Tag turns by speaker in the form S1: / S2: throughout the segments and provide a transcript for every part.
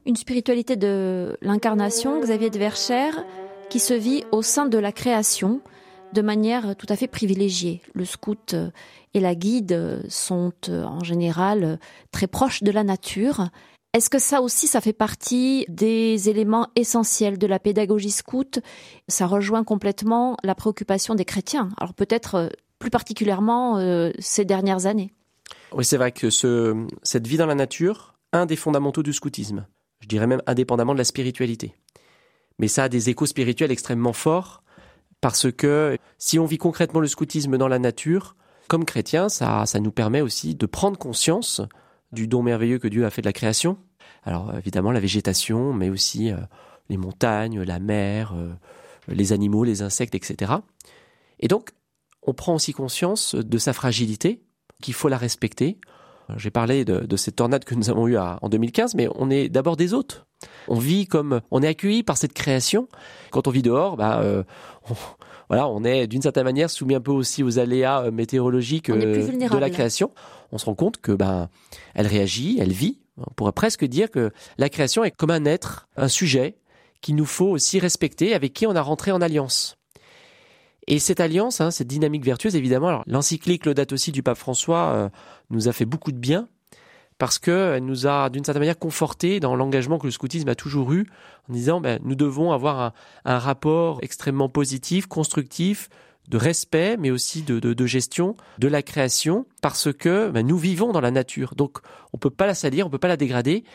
S1: Une spiritualité de l'incarnation, Xavier de Verschère, qui se vit au sein de la création de manière tout à fait privilégiée. Le scout et la guide sont en général très proches de la nature. Est-ce que ça aussi, ça fait partie des éléments essentiels de la pédagogie scout? Ça rejoint complètement la préoccupation des chrétiens. Alors peut-être plus particulièrement ces dernières années.
S2: Oui, c'est vrai que cette vie dans la nature, un des fondamentaux du scoutisme, je dirais même indépendamment de la spiritualité. Mais ça a des échos spirituels extrêmement forts, parce que si on vit concrètement le scoutisme dans la nature, comme chrétiens, ça nous permet aussi de prendre conscience du don merveilleux que Dieu a fait de la création. Alors évidemment la végétation, mais aussi les montagnes, la mer, les animaux, les insectes, etc. Et donc, on prend aussi conscience de sa fragilité, qu'il faut la respecter. J'ai parlé de cette tornade que nous avons eue en 2015, mais on est d'abord des hôtes. On vit comme, on est accueilli par cette création. Quand on vit dehors, on est d'une certaine manière soumis un peu aussi aux aléas météorologiques de la création. On se rend compte que elle réagit, elle vit. On pourrait presque dire que la création est comme un être, un sujet qu'il nous faut aussi respecter, avec qui on a rentré en alliance. Et cette alliance, cette dynamique vertueuse, évidemment, alors l'encyclique Laudato Si du pape François nous a fait beaucoup de bien, parce qu'elle nous a d'une certaine manière conforté dans l'engagement que le scoutisme a toujours eu, en disant nous devons avoir un rapport extrêmement positif, constructif, de respect, mais aussi de gestion de la création, parce que nous vivons dans la nature. Donc on peut pas la salir, on peut pas la dégrader,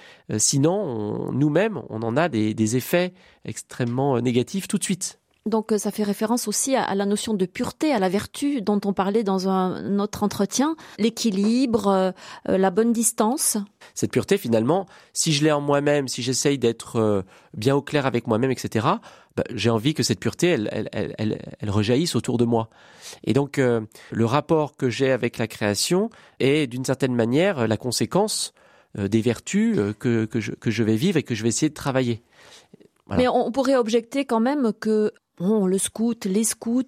S2: sinon nous-mêmes on en a des effets extrêmement négatifs tout de suite.
S1: Donc ça fait référence aussi à la notion de pureté, à la vertu dont on parlait dans un autre entretien, l'équilibre, la bonne distance.
S2: Cette pureté, finalement, si je l'ai en moi-même, si j'essaye d'être bien au clair avec moi-même, etc., j'ai envie que cette pureté, elle rejaillisse autour de moi. Et donc, le rapport que j'ai avec la création est, d'une certaine manière, la conséquence des vertus que je vais vivre et que je vais essayer de travailler. Voilà.
S1: Mais on pourrait objecter quand même que les scouts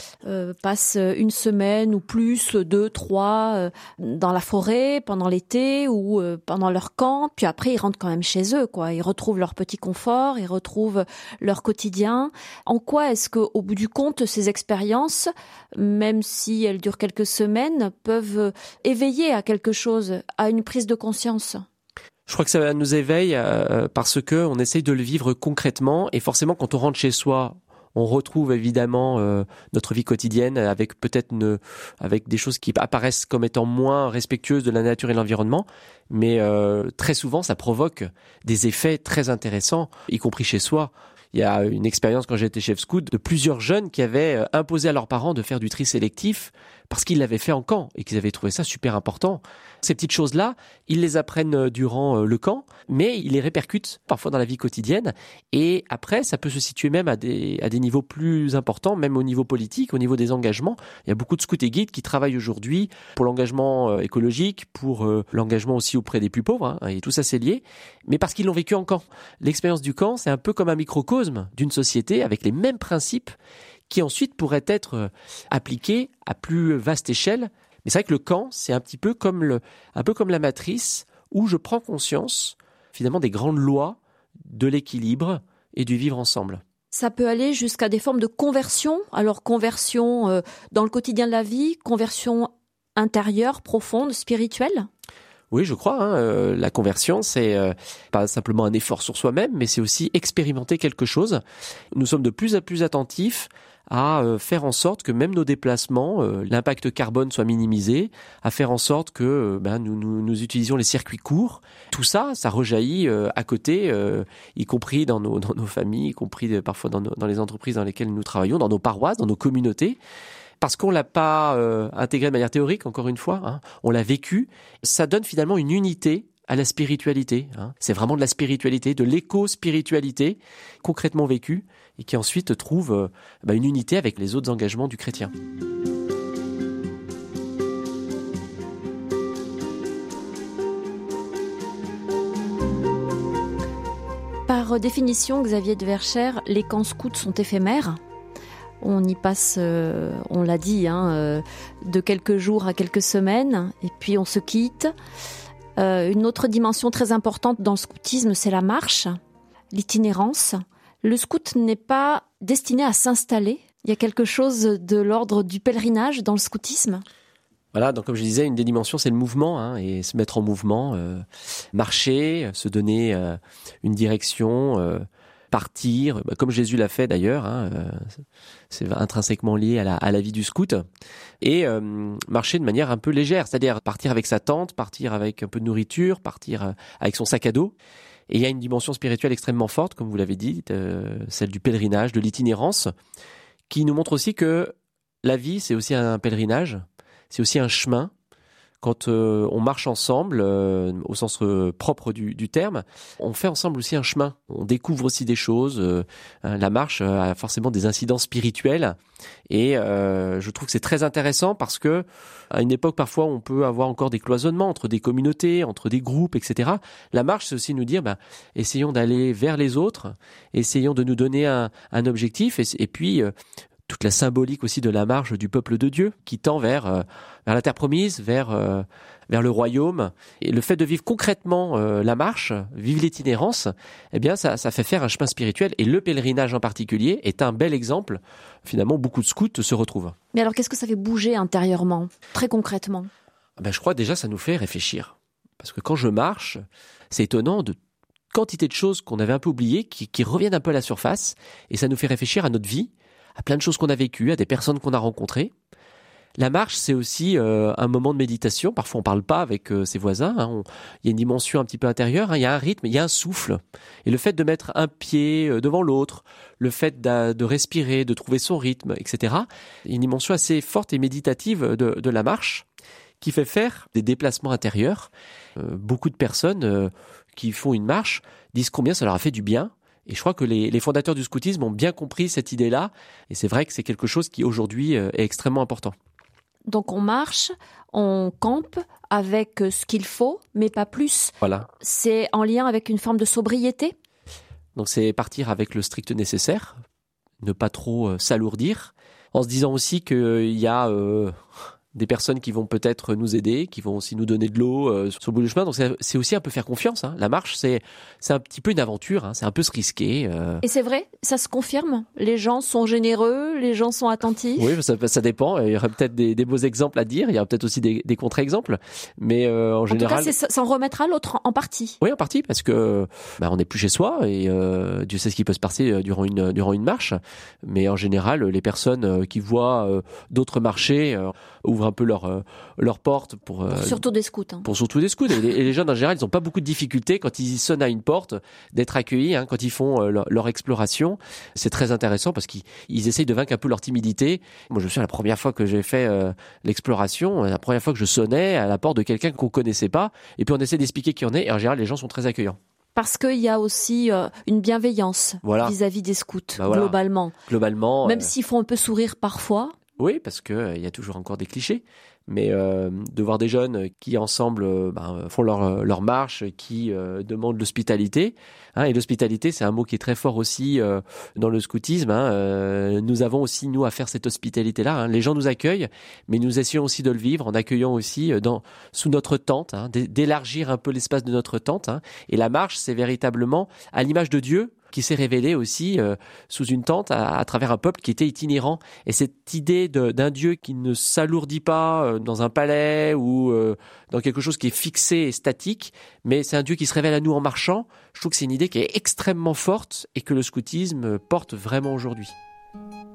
S1: passent une semaine ou plus, 2, 3, dans la forêt pendant l'été ou pendant leur camp. Puis après, ils rentrent quand même chez eux, quoi. Ils retrouvent leur petit confort, ils retrouvent leur quotidien. En quoi est-ce que, au bout du compte, ces expériences, même si elles durent quelques semaines, peuvent éveiller à quelque chose, à une prise de conscience?
S2: Je crois que ça nous éveille parce que on essaye de le vivre concrètement, et forcément, quand on rentre chez soi, on retrouve évidemment notre vie quotidienne avec avec des choses qui apparaissent comme étant moins respectueuses de la nature et de l'environnement, mais très souvent ça provoque des effets très intéressants, y compris chez soi. Il y a une expérience quand j'étais chef scout de plusieurs jeunes qui avaient imposé à leurs parents de faire du tri sélectif parce qu'ils l'avaient fait en camp et qu'ils avaient trouvé ça super important. Ces petites choses-là, ils les apprennent durant le camp, mais ils les répercutent parfois dans la vie quotidienne. Et après, ça peut se situer même à des niveaux plus importants, même au niveau politique, au niveau des engagements. Il y a beaucoup de scouts et guides qui travaillent aujourd'hui pour l'engagement écologique, pour l'engagement aussi auprès des plus pauvres, et tout ça c'est lié, mais parce qu'ils l'ont vécu en camp. L'expérience du camp, c'est un peu comme un microcosme d'une société avec les mêmes principes qui ensuite pourraient être appliqués à plus vaste échelle. Mais c'est vrai que le camp, c'est un peu comme la matrice où je prends conscience finalement des grandes lois de l'équilibre et du vivre ensemble.
S1: Ça peut aller jusqu'à des formes de conversion. Alors conversion dans le quotidien de la vie, conversion intérieure, profonde, spirituelle.
S2: Oui, je crois. La conversion, c'est pas simplement un effort sur soi-même, mais c'est aussi expérimenter quelque chose. Nous sommes de plus en plus attentifs à faire en sorte que même nos déplacements, l'impact carbone soit minimisé, à faire en sorte que nous utilisions les circuits courts. Tout ça, ça rejaillit à côté, y compris dans nos familles, y compris parfois dans les entreprises dans lesquelles nous travaillons, dans nos paroisses, dans nos communautés. Parce qu'on l'a pas intégré de manière théorique, encore une fois, on l'a vécu. Ça donne finalement une unité à la spiritualité. C'est vraiment de la spiritualité, de l'éco-spiritualité concrètement vécue et qui ensuite trouve une unité avec les autres engagements du chrétien.
S1: Par définition, Xavier de Verschère, les camps scouts sont éphémères. On y passe, on l'a dit, de quelques jours à quelques semaines, et puis on se quitte. Une autre dimension très importante dans le scoutisme, c'est la marche, l'itinérance. Le scout n'est pas destiné à s'installer. Il y a quelque chose de l'ordre du pèlerinage dans le scoutisme.
S2: Voilà, donc comme je disais, une des dimensions, c'est le mouvement, et se mettre en mouvement, marcher, se donner une direction, partir, comme Jésus l'a fait d'ailleurs, c'est intrinsèquement lié à la vie du scout, et marcher de manière un peu légère, c'est-à-dire partir avec sa tente, partir avec un peu de nourriture, partir avec son sac à dos. Et il y a une dimension spirituelle extrêmement forte, comme vous l'avez dit, celle du pèlerinage, de l'itinérance, qui nous montre aussi que la vie, c'est aussi un pèlerinage, c'est aussi un chemin. Quand on marche ensemble, au sens propre du terme, on fait ensemble aussi un chemin. On découvre aussi des choses. La marche a forcément des incidences spirituelles. Et je trouve que c'est très intéressant parce que, à une époque, parfois, on peut avoir encore des cloisonnements entre des communautés, entre des groupes, etc. La marche, c'est aussi nous dire, essayons d'aller vers les autres, essayons de nous donner un objectif, et puis toute la symbolique aussi de la marche du peuple de Dieu qui tend vers la terre promise, vers le royaume. Et le fait de vivre concrètement la marche, vivre l'itinérance, eh bien ça fait faire un chemin spirituel. Et le pèlerinage en particulier est un bel exemple. Finalement, beaucoup de scouts se retrouvent.
S1: Mais alors, qu'est-ce que ça fait bouger intérieurement, très concrètement ?
S2: Je crois déjà ça nous fait réfléchir. Parce que quand je marche, c'est étonnant de quantité de choses qu'on avait un peu oubliées qui reviennent un peu à la surface. Et ça nous fait réfléchir à notre vie, à plein de choses qu'on a vécues, à des personnes qu'on a rencontrées. La marche, c'est aussi un moment de méditation. Parfois, on parle pas avec ses voisins. Il y a une dimension un petit peu intérieure. Il y a un rythme, il y a un souffle. Et le fait de mettre un pied devant l'autre, le fait de respirer, de trouver son rythme, etc. Il y a une dimension assez forte et méditative de la marche qui fait faire des déplacements intérieurs. Beaucoup de personnes qui font une marche disent combien ça leur a fait du bien. Et je crois que les fondateurs du scoutisme ont bien compris cette idée-là. Et c'est vrai que c'est quelque chose qui, aujourd'hui, est extrêmement important.
S1: Donc, on marche, on campe avec ce qu'il faut, mais pas plus.
S2: Voilà.
S1: C'est en lien avec une forme de sobriété ?
S2: Donc, c'est partir avec le strict nécessaire, ne pas trop s'alourdir, en se disant aussi qu'il y a des personnes qui vont peut-être nous aider, qui vont aussi nous donner de l'eau sur le bout du chemin. Donc c'est aussi un peu faire confiance. La marche, c'est un petit peu une aventure. C'est un peu se risquer.
S1: Et c'est vrai, ça se confirme. Les gens sont généreux, les gens sont attentifs.
S2: Oui, ça dépend. Il y aurait peut-être des beaux exemples à dire. Il y a peut-être aussi des contre-exemples. Mais en général,
S1: tout cas, ça en remettra l'autre en partie.
S2: Oui, en partie, parce que on n'est plus chez soi et Dieu sait ce qui peut se passer durant une marche. Mais en général, les personnes qui voient d'autres marcher ouvrent un peu leur porte pour
S1: surtout des scouts.
S2: Pour surtout des scouts. Et les jeunes en général, ils n'ont pas beaucoup de difficultés quand ils sonnent à une porte d'être accueillis. Quand ils font leur exploration, c'est très intéressant parce qu'ils essayent de vaincre un peu leur timidité. Moi, je me souviens la première fois que j'ai fait l'exploration, la première fois que je sonnais à la porte de quelqu'un qu'on connaissait pas, et puis on essaie d'expliquer qui on est. Et en général, les gens sont très accueillants.
S1: Parce qu'il y a aussi une bienveillance vis-à-vis des scouts, globalement.
S2: Globalement.
S1: Même s'ils font un peu sourire parfois.
S2: Oui, parce que il y a toujours encore des clichés. Mais de voir des jeunes qui ensemble font leur marche, qui demandent l'hospitalité. Et l'hospitalité, c'est un mot qui est très fort aussi dans le scoutisme. Nous avons aussi, nous, à faire cette hospitalité-là. Les gens nous accueillent, mais nous essayons aussi de le vivre en accueillant aussi sous notre tente, d'élargir un peu l'espace de notre tente. Et la marche, c'est véritablement à l'image de Dieu, qui s'est révélé aussi sous une tente à travers un peuple qui était itinérant. Et cette idée d'un Dieu qui ne s'alourdit pas dans un palais ou dans quelque chose qui est fixé et statique, mais c'est un Dieu qui se révèle à nous en marchant, je trouve que c'est une idée qui est extrêmement forte et que le scoutisme porte vraiment aujourd'hui.